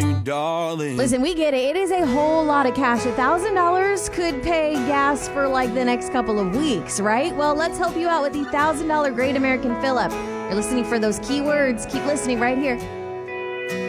you, darling. Listen, we get it. It is a whole lot of cash. $1,000 could pay gas for like the next couple of weeks, right? Well, let's help you out with the $1,000 Great American Fill-Up. You're listening for those keywords. Keep listening right here